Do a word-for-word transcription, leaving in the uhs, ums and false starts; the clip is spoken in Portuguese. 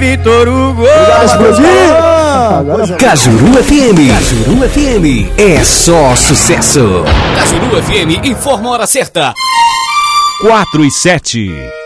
Vitor Hugo. Cajuru F M. Cajuru F M. É só sucesso. Cajuru F M informa a hora certa. quatro e sete.